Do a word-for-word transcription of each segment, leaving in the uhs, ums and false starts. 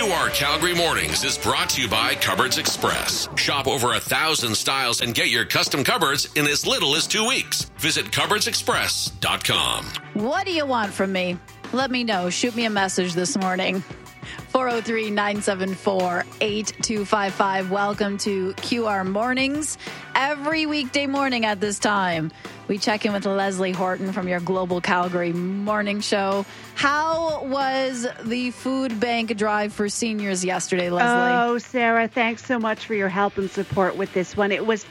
Q R Calgary Mornings is brought to you by Cupboards Express. Shop over a thousand styles and get your custom cupboards in as little as two weeks. Visit cupboards express dot com. What do you want from me? Let me know. Shoot me a message this morning. four oh three, nine seven four, eight two five five. Welcome to Q R Mornings. Every weekday morning at this time, we check in with Leslie Horton from your Global Calgary Morning Show. How was the food bank drive for seniors yesterday, Leslie? Oh, Sarah, thanks so much for your help and support with this one. It was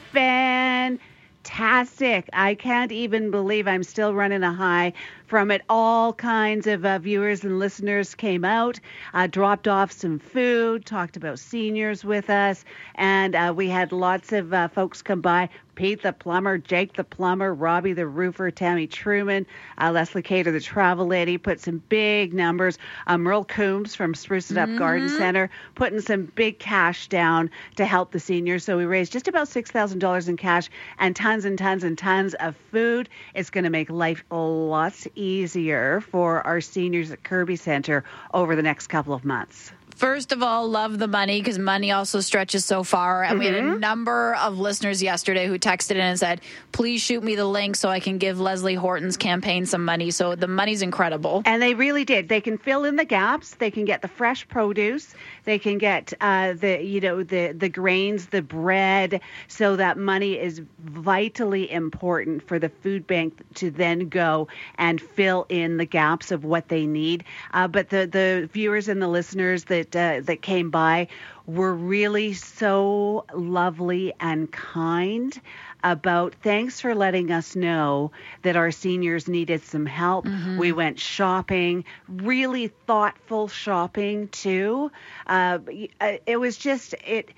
fantastic. I can't even believe I'm still running a high from it. All kinds of uh, viewers and listeners came out, uh, dropped off some food, talked about seniors with us, and uh, we had lots of uh, folks come by. Pete the plumber, Jake the plumber, Robbie the roofer, Tammy Truman, uh, Leslie Cater, the travel lady, put some big numbers. Um, Merle Coombs from Spruce It Up mm-hmm. Garden Center, putting some big cash down to help the seniors. So we raised just about six thousand dollars in cash and tons and tons and tons of food. It's going to make life a lot easier for our seniors at Kirby Center over the next couple of months. First of all, love the money because money also stretches so far. And mm-hmm. we had a number of listeners yesterday who texted in and said, please shoot me the link so I can give Leslie Horton's campaign some money. So the money's incredible. And they really did. They can fill in the gaps. They can get the fresh produce. They can get uh, the, you know, the, the grains, the bread. So that money is vitally important for the food bank to then go and fill in the gaps of what they need. Uh, but the, the viewers and the listeners that Uh, that came by were really so lovely and kind about thanks for letting us know that our seniors needed some help. Mm-hmm. We went shopping, really thoughtful shopping too. Uh, it was just, it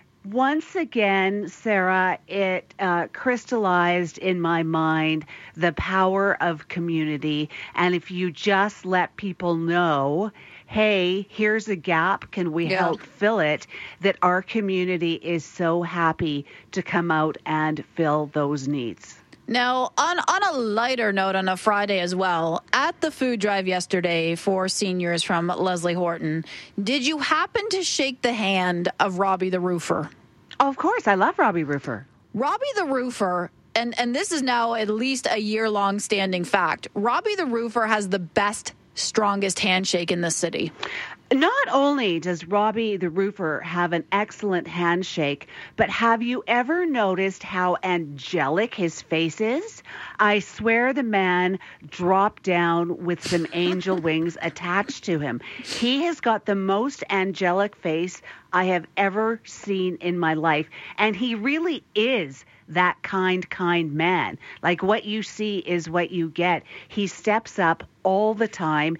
once again, Sarah, it uh, crystallized in my mind the power of community. And if you just let people know, hey, here's a gap, can we yeah. help fill it, that our community is so happy to come out and fill those needs. Now, on, on a lighter note, on a Friday as well, at the food drive yesterday for seniors from Leslie Horton, did you happen to shake the hand of Robbie the roofer? Oh, of course. I love Robbie Roofer. Robbie the roofer, and, and this is now at least a year-long standing fact, Robbie the roofer has the best strongest handshake in the city. Not only does Robbie the roofer have an excellent handshake, but have you ever noticed how angelic his face is? I swear the man dropped down with some angel wings attached to him. He has got the most angelic face I have ever seen in my life, and he really is that kind, kind man. Like what you see is what you get. He steps up all the time.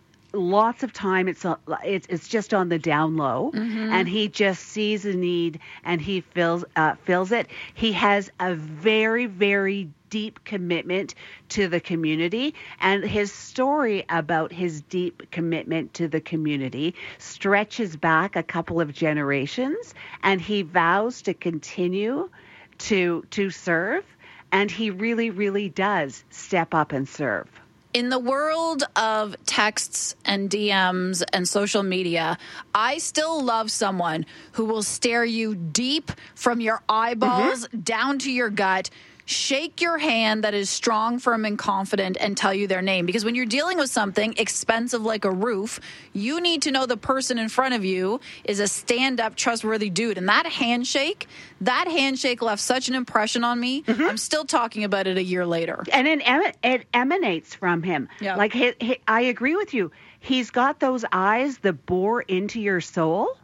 Lots of time it's it's it's just on the down low, mm-hmm. and he just sees a need and he fills uh, fills it. He has a very very deep commitment to the community, and his story about his deep commitment to the community stretches back a couple of generations, and he vows to continue to to serve, and he really really does step up and serve. In the world of texts and D Ms and social media, I still love someone who will stare you deep from your eyeballs mm-hmm. down to your gut, shake your hand that is strong, firm, and confident, and tell you their name. Because when you're dealing with something expensive like a roof, you need to know the person in front of you is a stand-up, trustworthy dude. And that handshake, that handshake left such an impression on me. Mm-hmm. I'm still talking about it a year later. And it, em- it emanates from him. Yeah. Like, he, he, I agree with you. He's got those eyes that bore into your soul.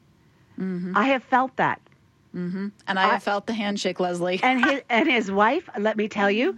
Mm-hmm. I have felt that. Mm-hmm. And I have uh, felt the handshake, Leslie. and his and his wife, let me tell you,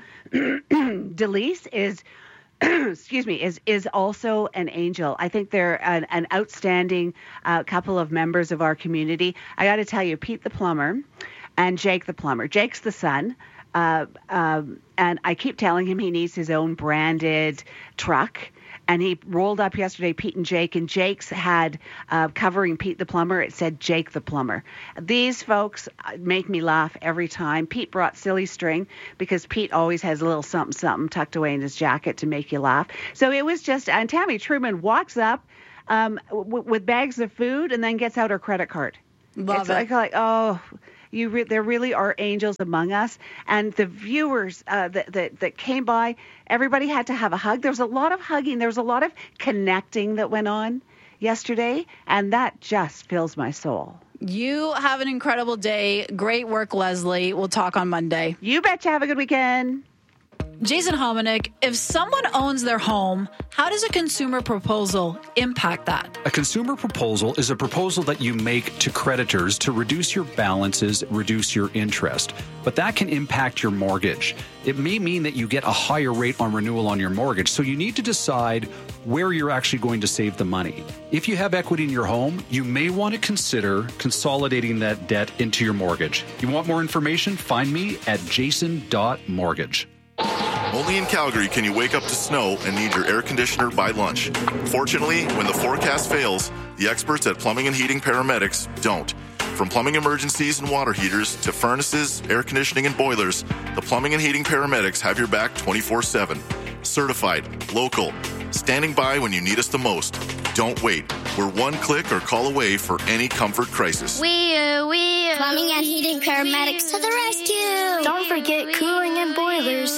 Delise is, excuse me, is is also an angel. I think they're an, an outstanding uh, couple of members of our community. I got to tell you, Pete the plumber and Jake the plumber. Jake's the son. Uh, um, and I keep telling him he needs his own branded truck. And he rolled up yesterday, Pete and Jake, and Jake's had uh, covering Pete the plumber. It said Jake the plumber. These folks make me laugh every time. Pete brought silly string because Pete always has a little something, something tucked away in his jacket to make you laugh. So it was just, and Tammy Truman walks up um, w- with bags of food and then gets out her credit card. Love it's it. like, like oh, you re- there really are angels among us. And the viewers uh, that, that that came by, everybody had to have a hug. There was a lot of hugging. There was a lot of connecting that went on yesterday, and that just fills my soul. You have an incredible day. Great work, Leslie. We'll talk on Monday. You betcha. Have a good weekend. Jason Hominick, if someone owns their home, how does a consumer proposal impact that? A consumer proposal is a proposal that you make to creditors to reduce your balances, reduce your interest. But that can impact your mortgage. It may mean that you get a higher rate on renewal on your mortgage. So you need to decide where you're actually going to save the money. If you have equity in your home, you may want to consider consolidating that debt into your mortgage. You want more information? Find me at jason dot mortgage. Only in Calgary can you wake up to snow and need your air conditioner by lunch. Fortunately, when the forecast fails, the experts at Plumbing and Heating Paramedics don't. From plumbing emergencies and water heaters to furnaces, air conditioning, and boilers, the Plumbing and Heating Paramedics have your back twenty-four seven. Certified, local, standing by when you need us the most. Don't wait. We're one click or call away for any comfort crisis. We, uh, we, uh, Plumbing and Heating Paramedics to the rescue. Don't forget cooling and boilers.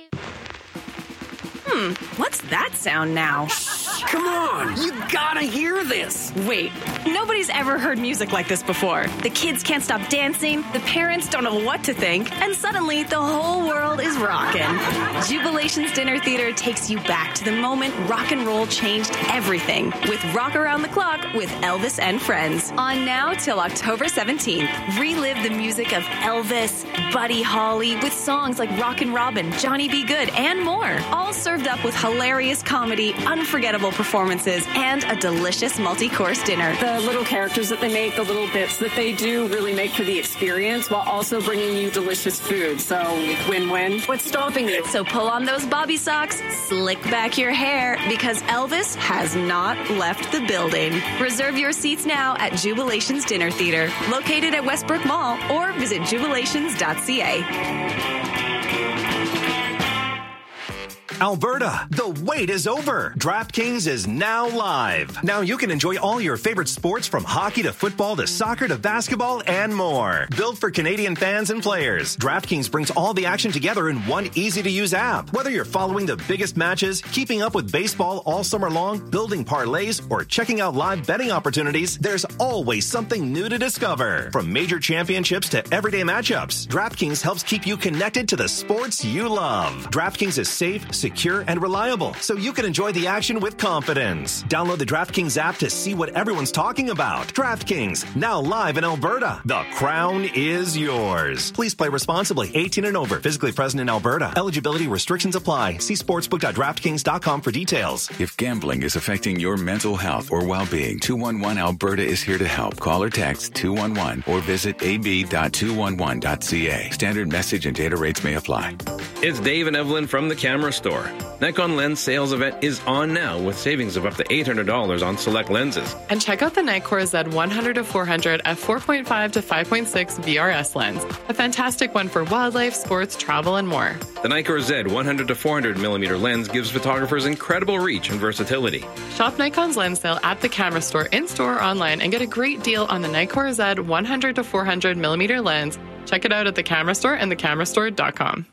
Hmm, what's that sound now? Come on, you gotta hear this. Wait, nobody's ever heard music like this before. The kids can't stop dancing, the parents don't know what to think, and suddenly the whole world is rocking. Jubilation's Dinner Theater takes you back to the moment rock and roll changed everything with Rock Around the Clock with Elvis and Friends. On now till October seventeenth. Relive the music of Elvis, Buddy Holly with songs like Rockin' Robin, Johnny B. Good, and more. All served up with hilarious comedy, unforgettable performances, and a delicious multi-course dinner. The little characters that they make, the little bits that they do really make for the experience while also bringing you delicious food. So win-win. What's stopping you? So pull on those bobby socks, slick back your hair, because Elvis has not left the building. Reserve your seats now at Jubilation's Dinner Theater, located at Westbrook Mall, or visit jubilations dot c a. Alberta, the wait is over. DraftKings is now live. Now you can enjoy all your favorite sports from hockey to football to soccer to basketball and more. Built for Canadian fans and players, DraftKings brings all the action together in one easy-to-use app. Whether you're following the biggest matches, keeping up with baseball all summer long, building parlays, or checking out live betting opportunities, there's always something new to discover. From major championships to everyday matchups, DraftKings helps keep you connected to the sports you love. DraftKings is safe, secure, and reliable, so you can enjoy the action with confidence. Download the DraftKings app to see what everyone's talking about. DraftKings, now live in Alberta. The crown is yours. Please play responsibly. eighteen and over. Physically present in Alberta. Eligibility restrictions apply. See sportsbook dot draftkings dot com for details. If gambling is affecting your mental health or well-being, two one one Alberta is here to help. Call or text two one one or visit a b dot two one one dot c a. Standard message and data rates may apply. It's Dave and Evelyn from the Camera Store. Nikon Lens sales event is on now with savings of up to eight hundred dollars on select lenses. And check out the Nikkor Z one hundred to four hundred f four point five to five point six V R S lens. A fantastic one for wildlife, sports, travel, and more. The Nikkor Z one hundred to four hundred millimeter lens gives photographers incredible reach and versatility. Shop Nikon's lens sale at the Camera Store, in-store or online, and get a great deal on the Nikkor Z one hundred to four hundred millimeter lens. Check it out at the Camera Store and the camera store dot com.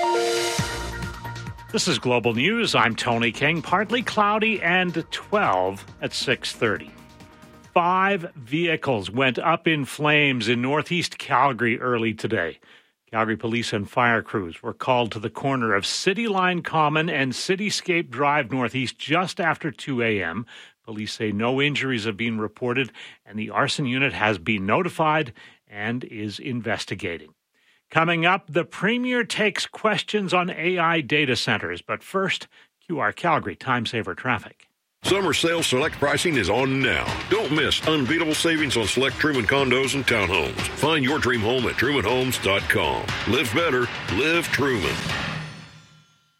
This is Global News. I'm Tony King. Partly cloudy and twelve at six thirty. Five vehicles went up in flames in northeast Calgary early today. Calgary police and fire crews were called to the corner of City Line Common and Cityscape Drive Northeast just after two a.m. Police say no injuries have been reported, and the arson unit has been notified and is investigating. Coming up, the Premier takes questions on A I data centers. But first, Q R Calgary Time Saver Traffic. Summer sales select pricing is on now. Don't miss unbeatable savings on select Truman condos and townhomes. Find your dream home at truman homes dot com. Live better, live Truman.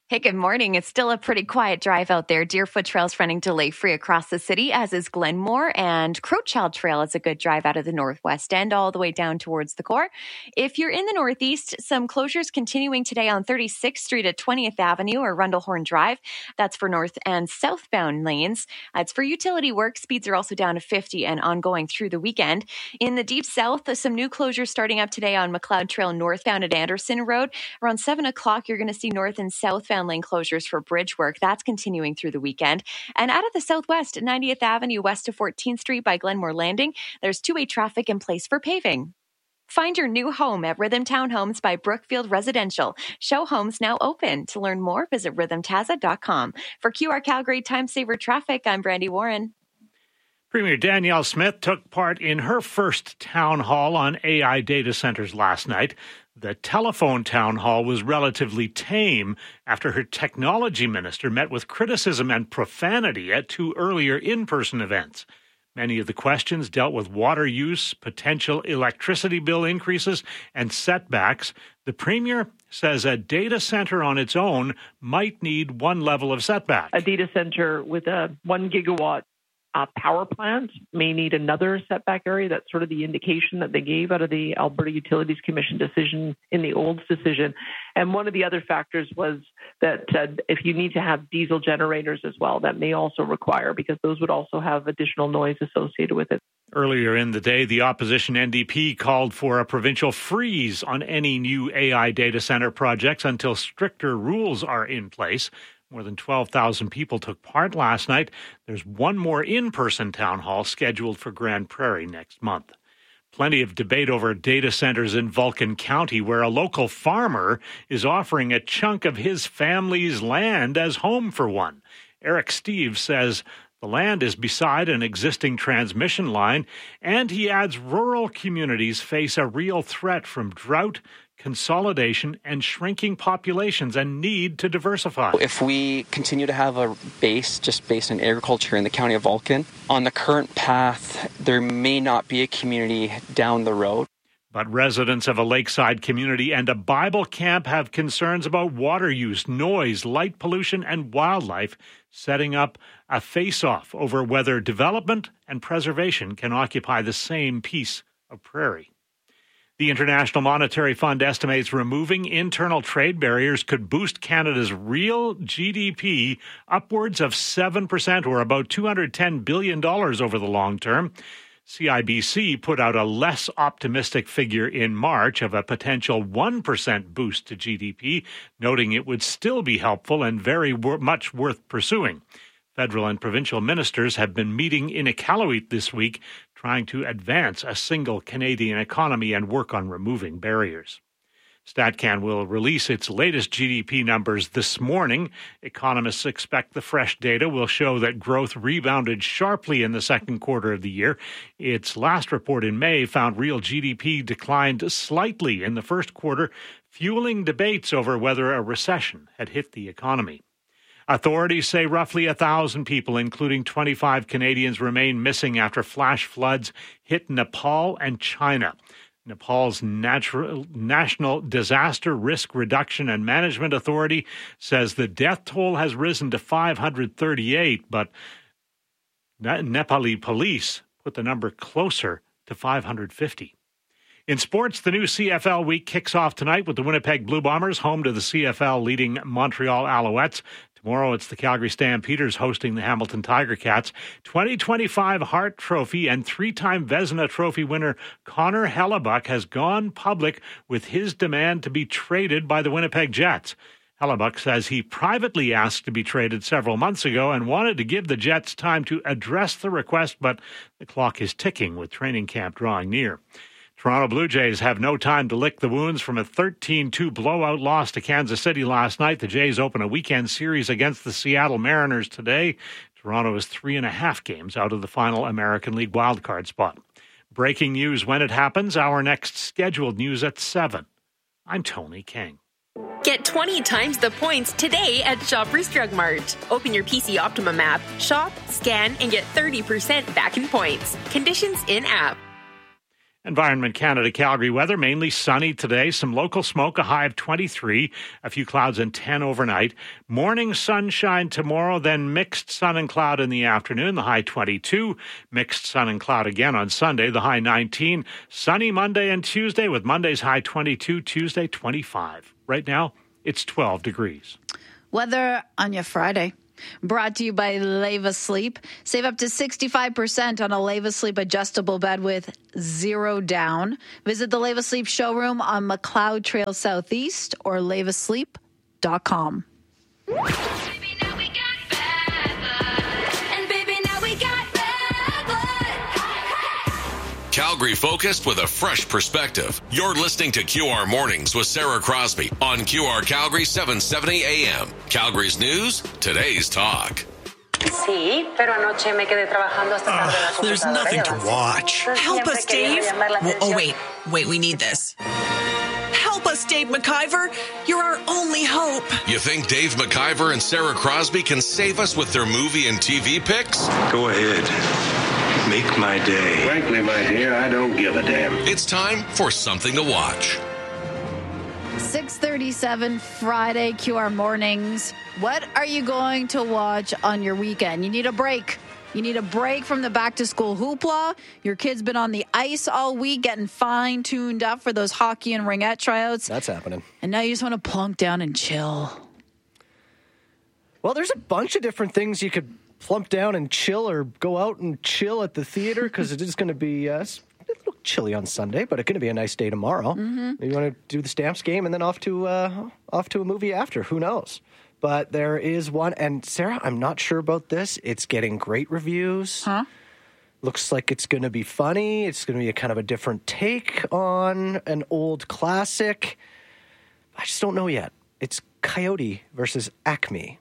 Hey, good morning. It's still a pretty quiet drive out there. Deerfoot Trail's running delay-free across the city, as is Glenmore, and Crowchild Trail is a good drive out of the northwest end all the way down towards the core. If you're in the northeast, some closures continuing today on thirty-sixth Street at twentieth Avenue or Rundlehorn Drive. That's for north and southbound lanes. It's for utility work. Speeds are also down to fifty and ongoing through the weekend. In the deep south, some new closures starting up today on McLeod Trail northbound at Anderson Road. Around seven o'clock, you're going to see north and southbound lane closures for bridge work. That's continuing through the weekend. And out of the southwest, ninetieth Avenue west of fourteenth Street by Glenmore Landing, there's two-way traffic in place for paving. Find your new home at Rhythm Townhomes by Brookfield Residential. Show homes now open. To learn more, visit rhythm taza dot com. For Q R Calgary Time Saver Traffic, I'm Brandy Warren. Premier Danielle Smith took part in her first town hall on A I data centers last night. The telephone town hall was relatively tame after her technology minister met with criticism and profanity at two earlier in-person events. Many of the questions dealt with water use, potential electricity bill increases, and setbacks. The Premier says a data center on its own might need one level of setback. A data center with a one gigawatt Uh, power plant may need another setback area. That's sort of the indication that they gave out of the Alberta Utilities Commission decision in the Olds decision. And one of the other factors was that uh, if you need to have diesel generators as well, that may also require, because those would also have additional noise associated with it. Earlier in the day, the opposition N D P called for a provincial freeze on any new A I data center projects until stricter rules are in place. More than twelve thousand people took part last night. There's one more in-person town hall scheduled for Grand Prairie next month. Plenty of debate over data centers in Vulcan County, where a local farmer is offering a chunk of his family's land as home for one. Eric Steve says the land is beside an existing transmission line, and he adds rural communities face a real threat from drought, consolidation, and shrinking populations and need to diversify. If we continue to have a base just based on agriculture in the county of Vulcan, on the current path, there may not be a community down the road. But residents of a lakeside community and a Bible camp have concerns about water use, noise, light pollution, and wildlife, setting up a face-off over whether development and preservation can occupy the same piece of prairie. The International Monetary Fund estimates removing internal trade barriers could boost Canada's real G D P upwards of seven percent, or about two hundred ten billion dollars over the long term. C I B C put out a less optimistic figure in March of a potential one percent boost to G D P, noting it would still be helpful and very wor- much worth pursuing. Federal and provincial ministers have been meeting in Iqaluit this week, trying to advance a single Canadian economy and work on removing barriers. StatCan will release its latest G D P numbers this morning. Economists expect the fresh data will show that growth rebounded sharply in the second quarter of the year. Its last report in May found real G D P declined slightly in the first quarter, fueling debates over whether a recession had hit the economy. Authorities say roughly one thousand people, including twenty-five Canadians, remain missing after flash floods hit Nepal and China. Nepal's Natural, National Disaster Risk Reduction and Management Authority says the death toll has risen to five hundred thirty-eight, but Nepali police put the number closer to five hundred fifty. In sports, the new C F L week kicks off tonight with the Winnipeg Blue Bombers, home to the C F L leading Montreal Alouettes. Tomorrow, it's the Calgary Stampeders hosting the Hamilton Tiger Cats. twenty twenty-five Hart Trophy and three-time Vezina Trophy winner Connor Hellebuck has gone public with his demand to be traded by the Winnipeg Jets. Hellebuck says he privately asked to be traded several months ago and wanted to give the Jets time to address the request, but the clock is ticking with training camp drawing near. Toronto Blue Jays have no time to lick the wounds from a thirteen two blowout loss to Kansas City last night. The Jays open a weekend series against the Seattle Mariners today. Toronto is three and a half games out of the final American League wildcard spot. Breaking news when it happens. Our next scheduled news at seven. I'm Tony King. Get twenty times the points today at Shoppers Drug Mart. Open your P C Optimum app, shop, scan, and get thirty percent back in points. Conditions in app. Environment Canada Calgary weather, mainly sunny today. Some local smoke, a high of twenty-three. A few clouds and ten overnight. Morning sunshine tomorrow, then mixed sun and cloud in the afternoon, the high twenty-two. Mixed sun and cloud again on Sunday, the high nineteen. Sunny Monday and Tuesday with Monday's high twenty-two, Tuesday twenty-five. Right now, it's twelve degrees. Weather on your Friday. Brought to you by Leva Sleep. Save up to sixty-five percent on a Leva Sleep adjustable bed with zero down. Visit the Leva Sleep showroom on McLeod Trail Southeast or leva sleep dot com. Calgary focused with a fresh perspective. You're listening to Q R Mornings with Sarah Crosby on Q R Calgary seven seventy A M. Calgary's news, today's talk. Sí, pero anoche me quedé trabajando hasta tarde en la computadora. There's nothing to watch. Help us, Dave. Well, oh, wait. Wait, we need this. Help us, Dave McIver. You're our only hope. You think Dave McIver and Sarah Crosby can save us with their movie and T V picks? Go ahead. Make my day. Frankly, my dear, I don't give a damn. It's time for something to watch. six thirty-seven Friday, Q R Mornings. What are you going to watch on your weekend? You need a break. You need a break from the back-to-school hoopla. Your kid's been on the ice all week getting fine-tuned up for those hockey and ringette tryouts. That's happening. And now you just want to plunk down and chill. Well, there's a bunch of different things you could plump down and chill, or go out and chill at the theater, because it is going to be uh, a little chilly on Sunday, but it's going to be a nice day tomorrow. Mm-hmm. Maybe you want to do the Stamps game and then off to uh, off to a movie after. Who knows? But there is one, and Sarah, I'm not sure about this. It's getting great reviews. Huh? Looks like it's going to be funny. It's going to be a kind of a different take on an old classic. I just don't know yet. It's Coyote versus Acme.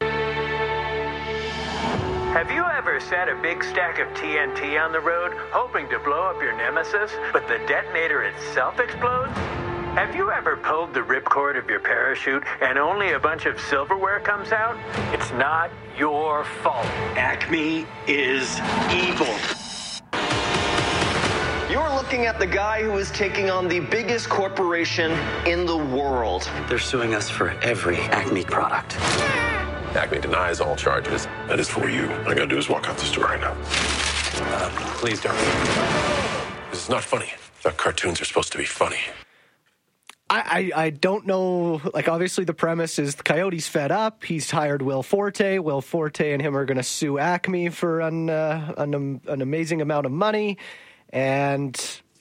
Have you ever set a big stack of T N T on the road, hoping to blow up your nemesis, but the detonator itself explodes? Have you ever pulled the ripcord of your parachute and only a bunch of silverware comes out? It's not your fault. Acme is evil. You're looking at the guy who is taking on the biggest corporation in the world. They're suing us for every Acme product. Acme denies all charges. That is for you. All I gotta do is walk out the store right now. Uh, please don't. This is not funny. I thought cartoons are supposed to be funny. I, I, I don't know. Like, obviously, the premise is the Coyote's fed up. He's hired Will Forte. Will Forte and him are going to sue Acme for an, uh, an, an amazing amount of money. And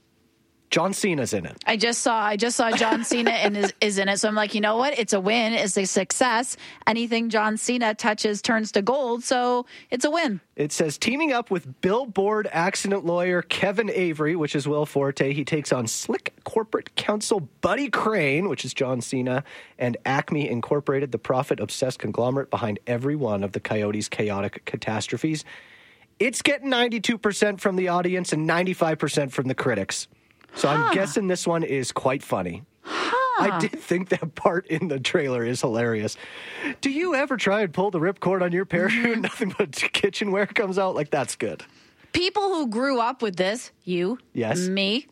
John Cena's in it. I just saw I just saw John Cena and is, is in it. So I'm like, you know what? It's a win. It's a success. Anything John Cena touches turns to gold. So it's a win. It says, teaming up with billboard accident lawyer Kevin Avery, which is Will Forte, he takes on slick corporate counsel Buddy Crane, which is John Cena, and Acme Incorporated, the profit-obsessed conglomerate behind every one of the Coyote's chaotic catastrophes. It's getting ninety-two percent from the audience and ninety-five percent from the critics. So huh. I'm guessing this one is quite funny. Huh. I did think that part in the trailer is hilarious. Do you ever try and pull the ripcord on your parachute? Mm-hmm. Nothing but kitchenware comes out? Like, that's good. People who grew up with this, you, yes, me,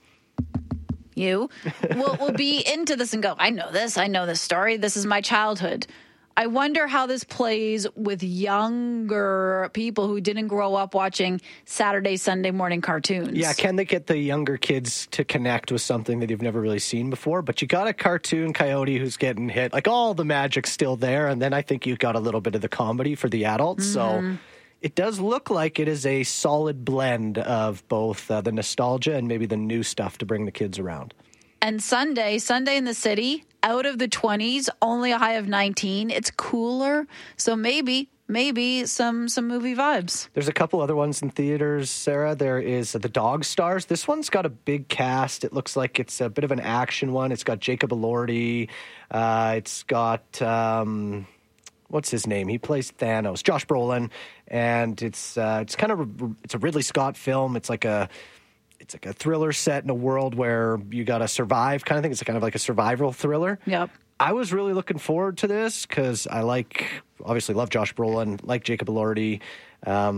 you, will, will be into this and go, I know this. I know this story. This is my childhood. I wonder how this plays with younger people who didn't grow up watching Saturday, Sunday morning cartoons. Yeah, can they get the younger kids to connect with something that you've never really seen before? But you got a cartoon Coyote who's getting hit. Like, all the magic's still there, and then I think you've got a little bit of the comedy for the adults. Mm-hmm. So it does look like it is a solid blend of both uh, the nostalgia and maybe the new stuff to bring the kids around. And Sunday, Sunday in the City, out of the twenties, only a high of nineteen. It's cooler, so maybe, maybe some some movie vibes. There's a couple other ones in theaters, Sarah. There is The Dog Stars. This one's got a big cast. It looks like it's a bit of an action one. It's got Jacob Elordi. Uh, it's got, um, what's his name? He plays Thanos. Josh Brolin. And it's uh, it's kind of, it's a Ridley Scott film. It's like a... It's like a thriller set in a world where you got to survive kind of thing. It's kind of like a survival thriller. Yep. I was really looking forward to this because I like, obviously love Josh Brolin, like Jacob Elordi. Um,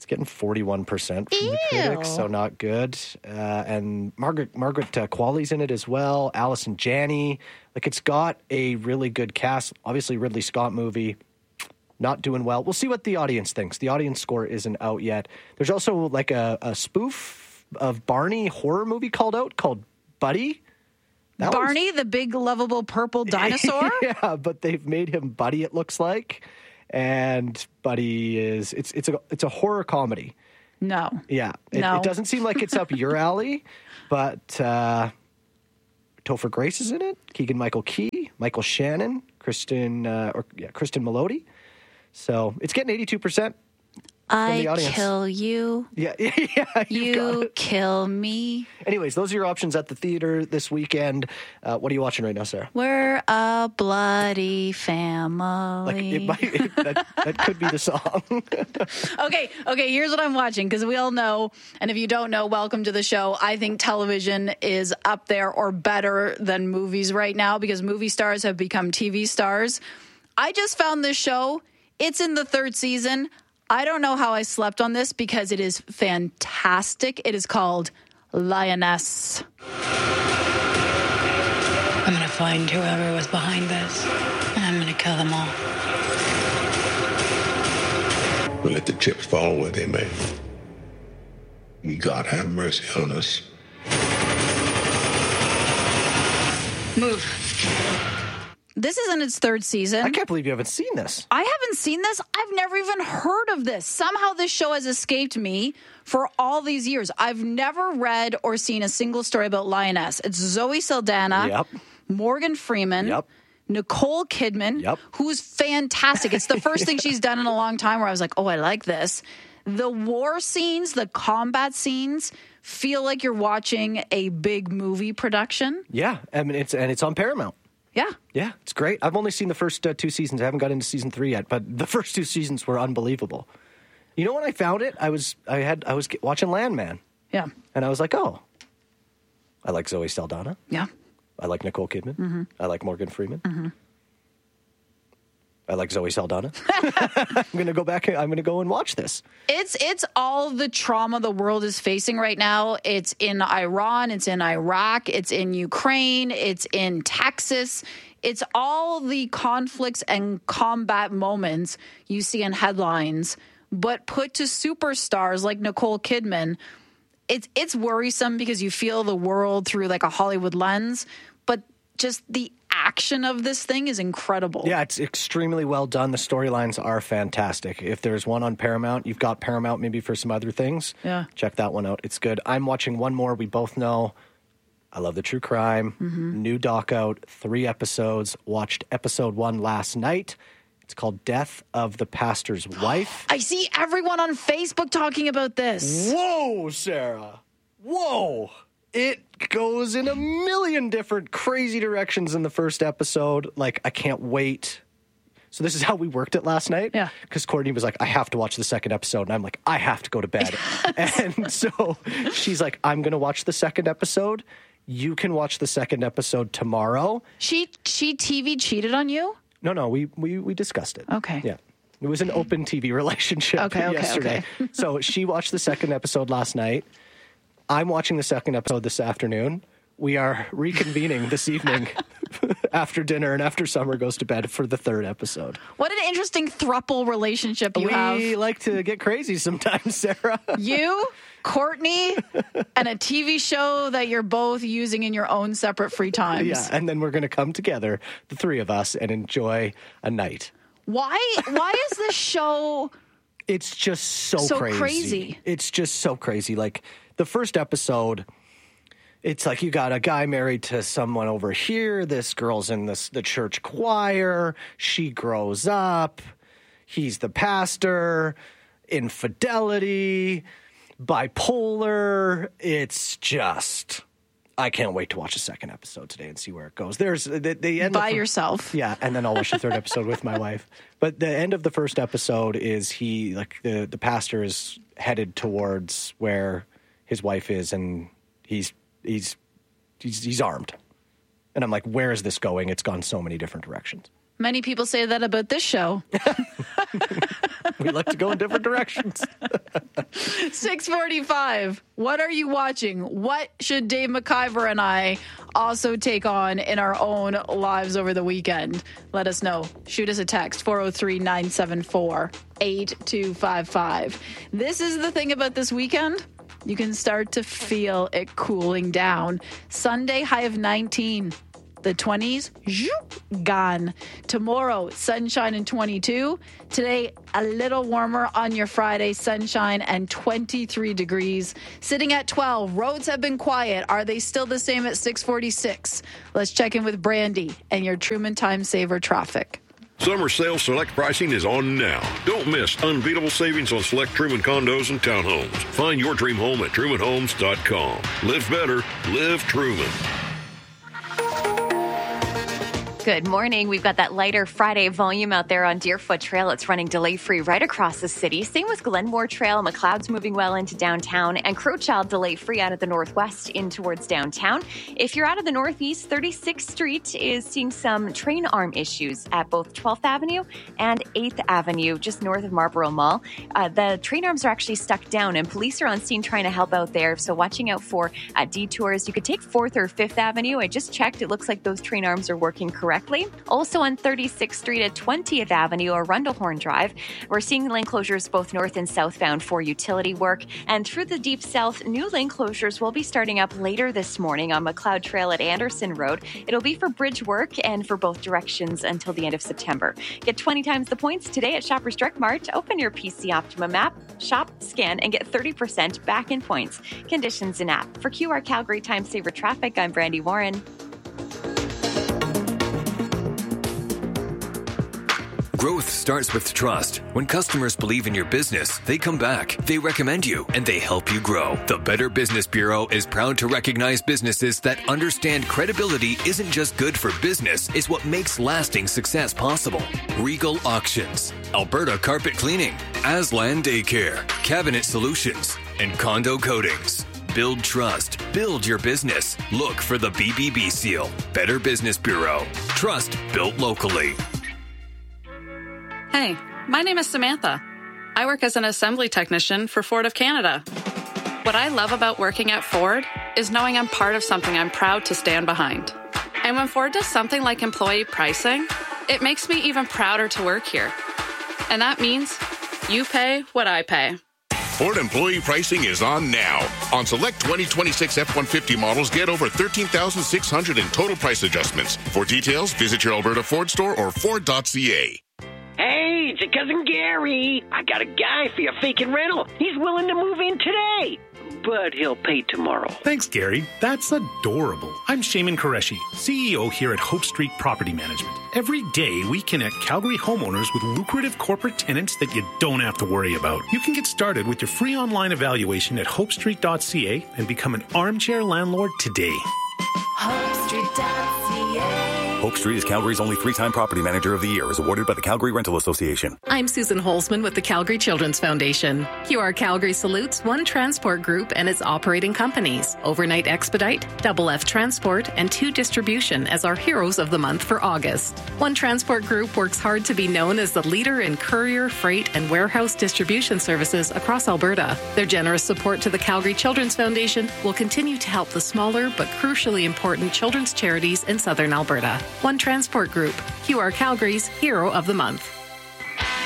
It's getting forty-one percent from Ew. the critics, so not good. Uh, and Margaret Margaret uh, Qualley's in it as well. Allison Janney. Like, it's got a really good cast. Obviously, Ridley Scott movie. Not doing well. We'll see what the audience thinks. The audience score isn't out yet. There's also like a, a spoof of Barney horror movie called out called Buddy. That Barney, one's... the big lovable purple dinosaur? Yeah, but they've made him Buddy, it looks like. And Buddy is it's it's a it's a horror comedy. No. Yeah. It, no. it doesn't seem like it's up your alley, but uh, Topher Grace is in it. Keegan Michael Key, Michael Shannon, Kristen uh, or yeah, Kristen Melody. So it's getting eighty-two percent from the I audience. kill you. Yeah, yeah. You kill me. Anyways, those are your options at the theater this weekend. Uh, what are you watching right now, Sarah? We're a bloody family. Like it might, it, that, that could be the song. okay, okay. Here's what I'm watching, because we all know, and if you don't know, welcome to the show. I think television is up there or better than movies right now, because movie stars have become T V stars. I just found this show. It's in the third season. I don't know how I slept on this because it is fantastic. It is called Lioness. I'm going to find whoever was behind this, and I'm going to kill them all. We'll let the chips fall where they may. God have mercy on us. Move. This is in its third season. I can't believe you haven't seen this. I haven't seen this. I've never even heard of this. Somehow this show has escaped me for all these years. I've never read or seen a single story about Lioness. It's Zoe Saldana, Yep. Morgan Freeman, Yep. Nicole Kidman, Yep. who's fantastic. It's the first thing she's done in a long time where I was like, oh, I like this. The war scenes, the combat scenes feel like you're watching a big movie production. Yeah, I mean, it's and it's on Paramount. Yeah. Yeah, it's great. I've only seen the first uh, two seasons. I haven't got into season three yet, but the first two seasons were unbelievable. You know when I found it? I was I had I was watching Landman. Yeah. And I was like, oh, I like Zoe Saldana. Yeah. I like Nicole Kidman. Mm-hmm. I like Morgan Freeman. Mm-hmm. I like Zoe Saldana. I'm going to go back. I'm going to go and watch this. It's it's all the trauma the world is facing right now. It's in Iran. It's in Iraq. It's in Ukraine. It's in Texas. It's all the conflicts and combat moments you see in headlines, but put to superstars like Nicole Kidman. It's it's worrisome because you feel the world through like a Hollywood lens, but just the action of this thing is incredible. Yeah, it's extremely well done. The storylines are fantastic. If there's one on Paramount, you've got Paramount maybe for some other things. Yeah. Check that one out. It's good. I'm watching one more. We both know I love the true crime. Mm-hmm. New doc out, three episodes. Watched episode one last night. It's called Death of the Pastor's Wife. I see everyone on Facebook talking about this. Whoa, Sarah. Whoa. It goes in a million different crazy directions in the first episode. Like, I can't wait. So this is how we worked it last night. Yeah. Because Courtney was like, I have to watch the second episode. And I'm like, I have to go to bed. And so she's like, I'm going to watch the second episode. You can watch the second episode tomorrow. She she T V cheated on you? No, no, we we, we discussed it. Okay. Yeah. It was an open T V relationship Okay, okay, yesterday. okay. So she watched the second episode last night. I'm watching the second episode this afternoon. We are reconvening this evening after dinner and after Summer goes to bed for the third episode. What an interesting throuple relationship you we have. We like to get crazy sometimes, Sarah. You, Courtney, and a T V show that you're both using in your own separate free times. Yeah, and then we're going to come together, the three of us, and enjoy a night. Why? Why is this show? It's just so, so crazy. crazy. It's just so crazy. Like the first episode, it's like you got a guy married to someone over here. This girl's in this the church choir. She grows up. He's the pastor. Infidelity, bipolar. It's just, I can't wait to watch the second episode today and see where it goes. There's the, the end by of the, yourself. Yeah, and then I'll watch the third episode with my wife. But the end of the first episode is he like the the pastor is headed towards where his wife is, and he's he's he's, he's armed. And I'm like, where is this going? It's gone so many different directions. Many people say that about this show. We like to go in different directions. six forty-five. What are you watching? What should Dave McIver and I also take on in our own lives over the weekend? Let us know. Shoot us a text, four oh three, nine seven four, eight two five five. This is the thing about this weekend. You can start to feel it cooling down. Sunday, high of nineteen. The twenties, zoop, gone. Tomorrow, sunshine and twenty-two. Today, a little warmer on your Friday, sunshine and twenty-three degrees. Sitting at twelve, roads have been quiet. Are they still the same at six forty-six? Let's check in with Brandy and your Truman Time Saver traffic. Summer sale select pricing is on now. Don't miss unbeatable savings on select Truman condos and townhomes. Find your dream home at truman homes dot com. Live better, live Truman. Good morning. We've got that lighter Friday volume out there on Deerfoot Trail. It's running delay-free right across the city. Same with Glenmore Trail. McLeod's moving well into downtown. And Crowchild delay-free out of the northwest in towards downtown. If you're out of the northeast, thirty-sixth Street is seeing some train arm issues at both twelfth Avenue and eighth Avenue, just north of Marlborough Mall. Uh, the train arms are actually stuck down, and police are on scene trying to help out there. So watching out for uh, detours. You could take fourth or fifth Avenue. I just checked. It looks like those train arms are working correctly. Also on thirty-sixth Street at twentieth Avenue or Rundlehorn Drive, we're seeing lane closures both north and southbound for utility work. And through the deep south, new lane closures will be starting up later this morning on McLeod Trail at Anderson Road. It'll be for bridge work and for both directions until the end of September. Get twenty times the points today at Shoppers Drug Mart. Open your P C Optimum app, shop, scan, and get thirty percent back in points. Conditions in app. For Q R Calgary Time Saver Traffic, I'm Brandy Warren. Growth starts with trust. When customers believe in your business, they come back, they recommend you, and they help you grow. The Better Business Bureau is proud to recognize businesses that understand credibility isn't just good for business, it's what makes lasting success possible. Regal Auctions, Alberta Carpet Cleaning, Aslan Daycare, Cabinet Solutions, and Condo Coatings. Build trust. Build your business. Look for the B B B seal. Better Business Bureau. Trust built locally. Hey, my name is Samantha. I work as an assembly technician for Ford of Canada. What I love about working at Ford is knowing I'm part of something I'm proud to stand behind. And when Ford does something like employee pricing, it makes me even prouder to work here. And that means you pay what I pay. Ford employee pricing is on now. On select twenty twenty-six F one fifty models, get over thirteen thousand six hundred dollars in total price adjustments. For details, visit your Alberta Ford store or Ford dot C A. Hey, it's your cousin Gary. I got a guy for your vacant rental. He's willing to move in today, but he'll pay tomorrow. Thanks, Gary. That's adorable. I'm Shaman Qureshi, C E O here at Hope Street Property Management. Every day, we connect Calgary homeowners with lucrative corporate tenants that you don't have to worry about. You can get started with your free online evaluation at hope street dot C A and become an armchair landlord today. hope street dot C A Hope Street is Calgary's only three-time property manager of the year, is awarded by the Calgary Rental Association. I'm Susan Holzman with the Calgary Children's Foundation. Q R Calgary salutes One Transport Group and its operating companies, Overnight Expedite, Double F Transport, and Two Distribution as our heroes of the month for August. One Transport Group works hard to be known as the leader in courier, freight, and warehouse distribution services across Alberta. Their generous support to the Calgary Children's Foundation will continue to help the smaller but crucially important children's charities in southern Alberta. One Transport Group, Q R Calgary's Hero of the Month.